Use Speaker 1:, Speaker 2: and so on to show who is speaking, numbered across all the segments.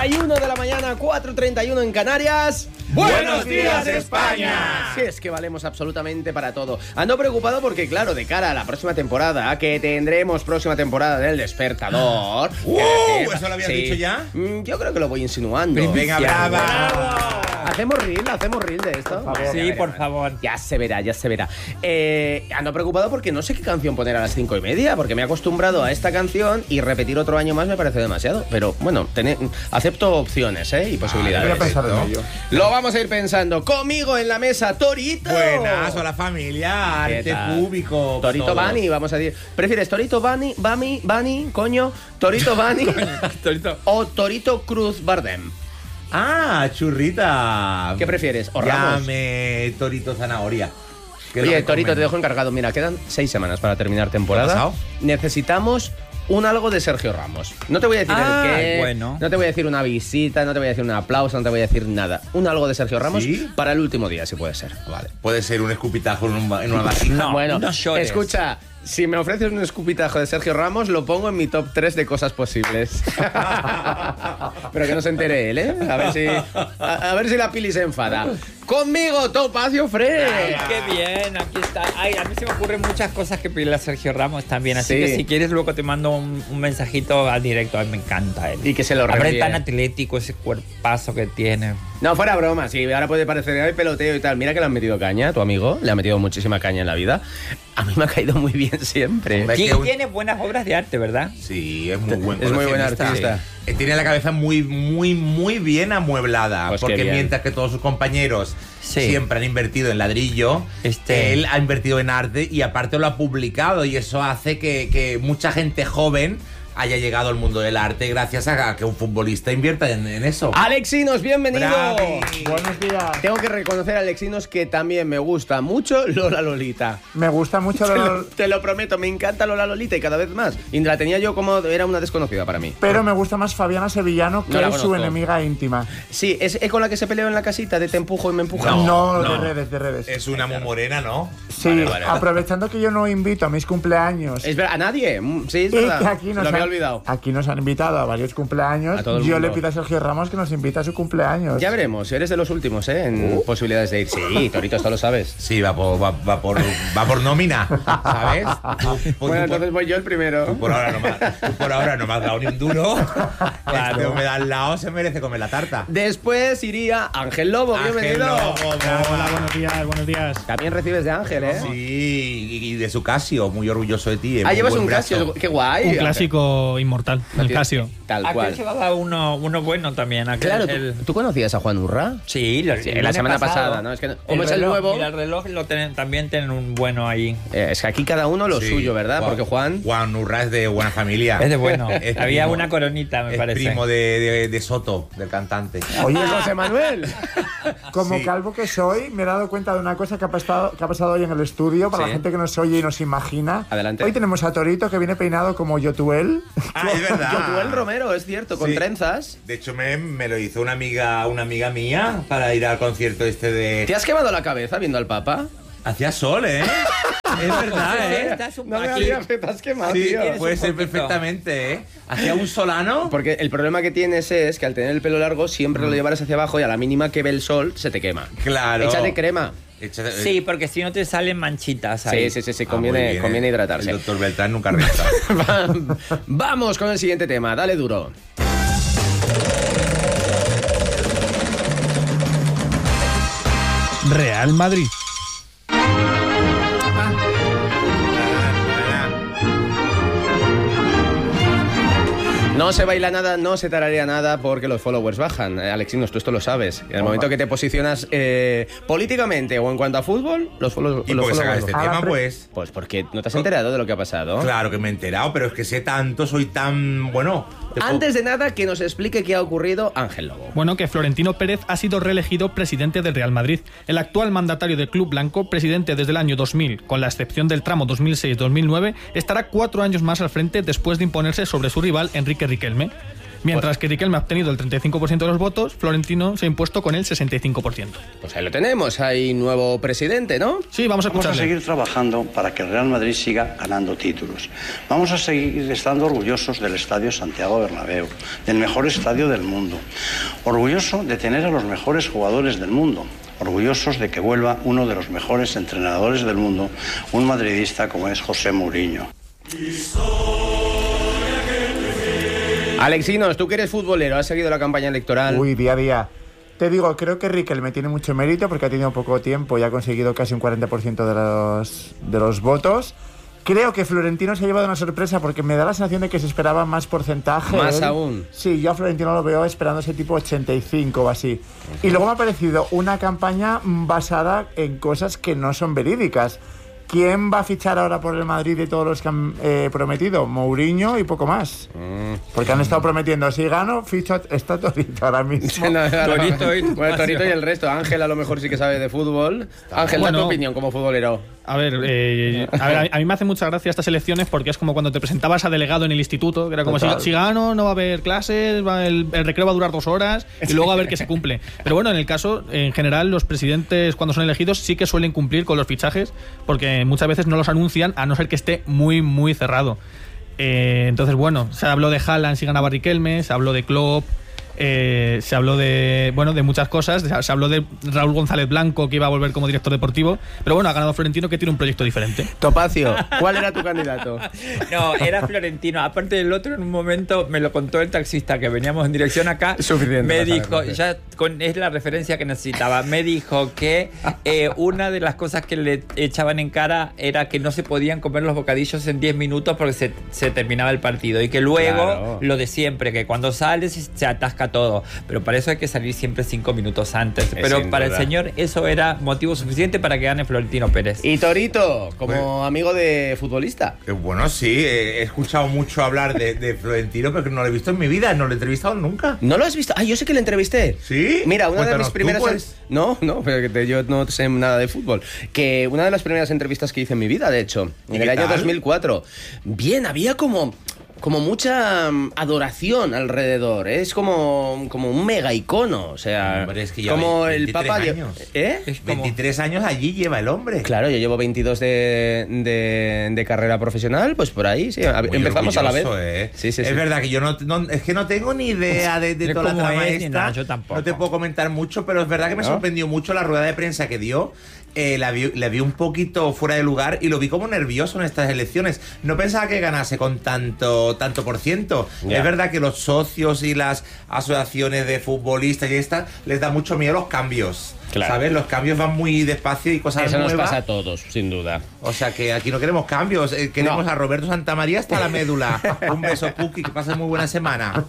Speaker 1: 4:31 de la mañana, 4:31 en Canarias.
Speaker 2: ¡Buenos días, España!
Speaker 1: Sí, es que valemos absolutamente para todo. Ando preocupado porque, claro, de cara a la próxima temporada, que tendremos próxima temporada del Despertador...
Speaker 2: ¿Eso lo habías dicho ya?
Speaker 1: Yo creo que lo voy insinuando.
Speaker 2: Venga, brava.
Speaker 1: ¿Hacemos reel de esto?
Speaker 3: Por favor. Sí, por favor.
Speaker 1: Ya se verá. Ando preocupado porque no sé qué canción poner a las 5:30, porque me he acostumbrado a esta canción y repetir otro año más me parece demasiado. Pero bueno, acepto opciones y posibilidades.
Speaker 3: Voy a pensar en ello.
Speaker 1: Lo vamos a ir pensando. Conmigo en la mesa, Torito.
Speaker 2: Buenas, hola familia, arte público.
Speaker 1: Torito Bani, vamos a decir. ¿Prefieres Torito Bani, coño? Torito Bani o Torito Cruz Bardem?
Speaker 2: Ah, churrita.
Speaker 1: ¿Qué prefieres? ¿O Ramos?
Speaker 2: Llame Torito Zanahoria.
Speaker 1: Oye, Torito, te dejo encargado. Mira, quedan 6 semanas para terminar temporada.
Speaker 2: ¿Qué ha pasado?
Speaker 1: Necesitamos un algo de Sergio Ramos. No te voy a decir el qué,
Speaker 3: bueno.
Speaker 1: No te voy a decir una visita, no te voy a decir un aplauso, no te voy a decir nada. Un algo de Sergio Ramos para el último día, si puede ser.
Speaker 2: Vale. Puede ser un escupitajo en una vasija.
Speaker 3: No,
Speaker 1: bueno,
Speaker 3: no llores.
Speaker 1: Escucha, si me ofreces un escupitajo de Sergio Ramos, lo pongo en mi top 3 de cosas posibles. Pero que no se entere él, ¿eh? A ver si la Pili se enfada. Conmigo, Topacio Fresh.
Speaker 3: Qué bien, aquí está. Ay, a mí se me ocurren muchas cosas que pedirle a Sergio Ramos también. Así
Speaker 1: Sí.
Speaker 3: que si quieres, luego te mando un mensajito al directo. A mí me encanta él.
Speaker 1: Y que se lo
Speaker 3: Hombre,
Speaker 1: reenvíe.
Speaker 3: tan atlético, ese cuerpazo que tiene.
Speaker 1: No, fuera broma, sí, ahora puede parecer que hay peloteo y tal. Mira que le han metido caña, tu amigo, le ha metido muchísima caña en la vida. A mí me ha caído muy bien siempre.
Speaker 2: Hombre,
Speaker 3: Tiene buenas obras de arte, ¿verdad?
Speaker 2: Sí, es muy buen
Speaker 1: Es muy buen
Speaker 2: coleccionista.
Speaker 1: artista.
Speaker 2: Tiene la cabeza muy bien amueblada.
Speaker 1: Pues qué
Speaker 2: porque
Speaker 1: bien.
Speaker 2: mientras que todos sus compañeros
Speaker 3: Sí.
Speaker 2: siempre han invertido en ladrillo, él ha invertido en arte y aparte lo ha publicado. Y eso hace que mucha gente joven haya llegado al mundo del arte gracias a que un futbolista invierta en eso.
Speaker 1: Alexinos, bienvenido.
Speaker 2: Bravi.
Speaker 4: Buenos días.
Speaker 1: Tengo que reconocer, Alexinos, que también me gusta mucho Lola Lolita.
Speaker 4: Me gusta mucho
Speaker 1: Te lo prometo, me encanta Lola Lolita y cada vez más. Y la tenía yo como era una desconocida para mí.
Speaker 4: pero me gusta más Fabiana Sevillano, que
Speaker 1: No la
Speaker 4: es su
Speaker 1: conozco.
Speaker 4: enemiga íntima.
Speaker 1: Sí, ¿es con la que se peleó en la casita de te empujo y me empuja?
Speaker 2: No.
Speaker 4: De redes.
Speaker 2: Es una muy morena, ¿no?
Speaker 4: Sí,
Speaker 2: Vale.
Speaker 4: aprovechando que yo no invito a mis cumpleaños.
Speaker 1: ¿Es verdad? ¿A nadie? Sí, es
Speaker 4: y
Speaker 1: verdad.
Speaker 4: que aquí
Speaker 1: Lo había olvidado.
Speaker 4: Aquí nos han invitado a varios cumpleaños.
Speaker 1: A todo el
Speaker 4: Yo
Speaker 1: mundo.
Speaker 4: le pido a Sergio Ramos que nos invite a su cumpleaños.
Speaker 1: Ya veremos, eres de los últimos, en posibilidades de ir. Sí, Torito, esto lo sabes.
Speaker 2: Sí, va por nómina, ¿sabes?
Speaker 1: Bueno, entonces voy yo el primero.
Speaker 2: Tú por ahora no me has dado ni un duro.
Speaker 3: Claro.
Speaker 2: Este hombre de al lado se merece comer la tarta.
Speaker 1: Después iría Ángel Lobo, bienvenido.
Speaker 5: Hola, buenos días.
Speaker 1: También recibes de Ángel, ¿eh?
Speaker 2: Sí, y de su Casio, muy orgulloso de ti.
Speaker 1: Ah,
Speaker 2: muy
Speaker 1: llevas
Speaker 2: buen
Speaker 1: un
Speaker 2: brazo.
Speaker 1: Casio, qué guay.
Speaker 5: Un clásico inmortal, el Casio.
Speaker 1: Tal
Speaker 3: Aquel
Speaker 1: cual.
Speaker 3: llevaba uno bueno también.
Speaker 1: Claro, ¿tú conocías a Juan Urra?
Speaker 3: Sí,
Speaker 1: La semana pasada, ¿no? Es que como es el nuevo,
Speaker 3: Mira, el reloj también tienen un bueno ahí.
Speaker 1: es que aquí cada uno lo
Speaker 2: Sí,
Speaker 1: suyo, ¿verdad? Porque Juan...
Speaker 2: Juan Urra es de buena familia.
Speaker 3: Es de bueno.
Speaker 2: Es
Speaker 3: Había
Speaker 2: primo-
Speaker 3: una coronita, me
Speaker 2: es
Speaker 3: parece.
Speaker 2: primo de Soto, del cantante.
Speaker 4: Oye,
Speaker 1: José Manuel.
Speaker 4: como
Speaker 2: Sí.
Speaker 4: calvo que soy, me he dado cuenta de una cosa que ha pasado hoy en el estudio, para
Speaker 1: Sí.
Speaker 4: la gente que nos oye y nos imagina.
Speaker 1: Adelante.
Speaker 4: Hoy tenemos a Torito, que viene peinado como Yotuel.
Speaker 2: Ah, es verdad.
Speaker 1: Yotuel Romero, es cierto, con
Speaker 2: Sí.
Speaker 1: trenzas.
Speaker 2: De hecho, me lo hizo una amiga mía para ir al concierto este de...
Speaker 1: ¿Te has quemado la cabeza viendo al Papa?
Speaker 2: Hacía sol, ¿eh? Es verdad, ¿eh?
Speaker 3: Estás un
Speaker 1: No me
Speaker 3: aquí.
Speaker 1: digas que te has quemado,
Speaker 2: Sí,
Speaker 1: tío.
Speaker 2: puede ser
Speaker 3: un poquito.
Speaker 2: perfectamente, ¿eh? Hacía un solano.
Speaker 1: Porque el problema que tienes es que al tener el pelo largo siempre lo llevarás hacia abajo y a la mínima que ve el sol se te quema.
Speaker 2: Claro.
Speaker 1: Échate crema.
Speaker 3: Sí, porque si no te salen manchitas ahí.
Speaker 1: Sí,
Speaker 2: Ah, muy
Speaker 1: conviene,
Speaker 2: bien,
Speaker 1: conviene
Speaker 2: ¿eh?
Speaker 1: hidratarse.
Speaker 2: El doctor Beltrán nunca resta.
Speaker 1: Vamos con el siguiente tema, dale duro.
Speaker 5: Real Madrid.
Speaker 1: No se baila nada, no se tararea nada porque los followers bajan. Alexinos, tú esto lo sabes. En el momento que te posicionas políticamente o en cuanto a fútbol, los followers
Speaker 2: ¿Y por qué sacas
Speaker 1: bajan.
Speaker 2: este
Speaker 4: Ahora
Speaker 2: tema, pues?
Speaker 1: Pues porque no te has enterado de lo que ha pasado.
Speaker 2: Claro que me he enterado, pero es que sé tanto, soy tan... Bueno...
Speaker 1: Antes de nada, que nos explique qué ha ocurrido Ángel Lobo.
Speaker 5: Bueno, que Florentino Pérez ha sido reelegido presidente del Real Madrid. El actual mandatario del club blanco, presidente desde el año 2000, con la excepción del tramo 2006-2009, estará 4 años más al frente después de imponerse sobre su rival Enrique Riquelme. Mientras que Riquelme ha obtenido el 35% de los votos, Florentino se ha impuesto con el 65%.
Speaker 1: Pues ahí lo tenemos, hay nuevo presidente, ¿no?
Speaker 5: Sí, vamos a
Speaker 6: Vamos a
Speaker 5: escucharle.
Speaker 6: seguir trabajando para que el Real Madrid siga ganando títulos. Vamos a seguir estando orgullosos del Estadio Santiago Bernabéu, del mejor estadio del mundo. Orgulloso de tener a los mejores jugadores del mundo. Orgullosos de que vuelva uno de los mejores entrenadores del mundo, un madridista como es José Mourinho.
Speaker 1: Alexinos, tú que eres futbolero, ¿has seguido la campaña electoral?
Speaker 4: Uy, día a día. Te digo, creo que Riquelme tiene mucho mérito porque ha tenido poco tiempo y ha conseguido casi un 40% de los votos. Creo que Florentino se ha llevado una sorpresa porque me da la sensación de que se esperaba más porcentaje.
Speaker 1: Más aún.
Speaker 4: Sí, yo a Florentino lo veo esperando ese tipo 85 o así. Y luego me ha parecido una campaña basada en cosas que no son verídicas. ¿Quién va a fichar ahora por el Madrid de todos los que han prometido? Mourinho y poco más. Porque han estado prometiendo, si gano, ficho, está Torito ahora mismo.
Speaker 1: Bueno, Torito y el resto. Ángel a lo mejor sí que sabe de fútbol. Ángel, da tu opinión como futbolero.
Speaker 5: A ver, a mí me hace mucha gracia estas elecciones porque es como cuando te presentabas a delegado en el instituto, que era como si gano, no va a haber clases, el recreo va a durar 2 horas y luego a ver qué se cumple. Pero bueno, en el caso, en general, los presidentes cuando son elegidos sí que suelen cumplir con los fichajes porque muchas veces no los anuncian a no ser que esté muy, muy cerrado. Entonces, bueno, se habló de Haaland si ganaba Riquelme, se habló de Klopp, se habló de muchas cosas, se habló de Raúl González Blanco que iba a volver como director deportivo, pero bueno, ha ganado Florentino que tiene un proyecto diferente.
Speaker 1: Topacio, ¿cuál era tu candidato?
Speaker 3: No, era Florentino. Aparte del otro, en un momento me lo contó el taxista que veníamos en dirección acá.
Speaker 1: Suficiente.
Speaker 3: Me dijo, es la referencia que necesitaba. Me dijo que una de las cosas que le echaban en cara era que no se podían comer los bocadillos en 10 minutos porque se terminaba el partido. Y que luego, lo de siempre, que cuando sales se atasca todo. Pero para eso hay que salir siempre 5 minutos antes. Pero para el señor eso era motivo suficiente para que gane Florentino Pérez.
Speaker 1: Y Torito, como amigo de futbolista.
Speaker 2: Bueno, sí, he escuchado mucho hablar de Florentino, pero no lo he visto en mi vida, no lo he entrevistado nunca.
Speaker 1: ¿No lo has visto? Ah, yo sé que le entrevisté.
Speaker 2: ¿Sí?
Speaker 1: Mira, una de mis
Speaker 2: Cuéntanos
Speaker 1: primeras...
Speaker 2: tú, pues.
Speaker 1: No, pero que yo no sé nada de fútbol. Que una de las primeras entrevistas que hice en mi vida, de hecho, en el año 2004. Bien, había como mucha adoración alrededor. Es como un mega icono. O sea,
Speaker 2: hombre, es que
Speaker 1: como
Speaker 2: 23
Speaker 1: el Papa.
Speaker 2: años.
Speaker 1: Es como...
Speaker 2: 23 años allí lleva el hombre.
Speaker 1: Claro, yo llevo 22 de carrera profesional, pues por ahí, sí.
Speaker 2: Muy
Speaker 1: Empezamos a la vez.
Speaker 2: Sí.
Speaker 1: Sí.
Speaker 2: Es verdad que yo es que no tengo ni idea de toda la trama esta.
Speaker 3: Nada, yo tampoco.
Speaker 2: No te puedo comentar mucho, pero es verdad que me sorprendió mucho la rueda de prensa que dio. La vi un poquito fuera de lugar y lo vi como nervioso en estas elecciones. No pensaba que ganase con tanto por ciento.
Speaker 1: Yeah.
Speaker 2: Es verdad que los socios y las asociaciones de futbolistas y estas les da mucho miedo los cambios.
Speaker 1: Claro.
Speaker 2: ¿Sabes? Los cambios van muy despacio y cosas
Speaker 1: Eso
Speaker 2: nuevas.
Speaker 1: nos pasa a todos, sin duda.
Speaker 2: O sea que aquí no queremos cambios, queremos a Roberto Santamaría hasta la médula. Un beso, Puki, que pases muy buena semana.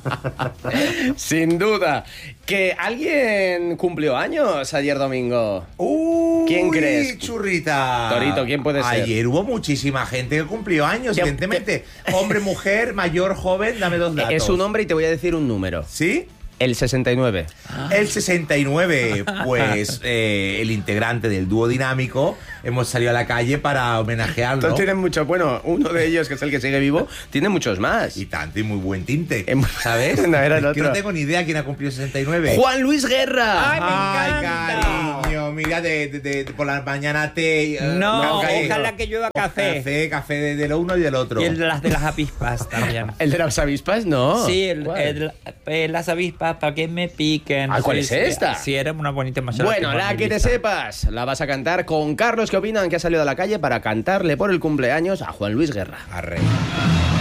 Speaker 1: Sin duda. Que alguien cumplió años ayer domingo. ¿Quién crees?
Speaker 2: Churrita.
Speaker 1: Torito, ¿quién puede ser?
Speaker 2: Ayer hubo muchísima gente que cumplió años,
Speaker 1: Ya,
Speaker 2: evidentemente. Hombre, mujer, mayor, joven, dame 2 datos.
Speaker 1: Es un nombre y te voy a decir un número.
Speaker 2: ¿Sí?
Speaker 1: El 69.
Speaker 2: El 69, pues el integrante del dúo dinámico, hemos salido a la calle para homenajearlo.
Speaker 1: Todos tienen mucho, bueno, uno de ellos, que es el que sigue vivo, tiene muchos más.
Speaker 2: Y tanto, y muy buen tinte,
Speaker 1: ¿sabes? No, era el
Speaker 2: Es que
Speaker 1: otro.
Speaker 2: no tengo ni idea quién ha cumplido 69.
Speaker 1: ¡Juan Luis Guerra!
Speaker 3: ¡Ay, me encanta!
Speaker 2: Cariño, mira, de por la mañana te...
Speaker 3: No,
Speaker 2: café.
Speaker 3: ojalá que llueva café.
Speaker 2: Café de lo uno y del otro.
Speaker 3: Y el de las avispas también.
Speaker 1: ¿El de las avispas? No.
Speaker 3: Sí,
Speaker 1: ¿Cuál?
Speaker 3: las avispas para que me piquen.
Speaker 1: Ah, ¿cuál
Speaker 3: Sí,
Speaker 1: es esta?
Speaker 3: Sí, era una bonita mayor.
Speaker 1: Bueno, la que te sepas, la vas a cantar con Carlos, que opinan que ha salido a la calle para cantarle por el cumpleaños a Juan Luis Guerra.
Speaker 2: Arre.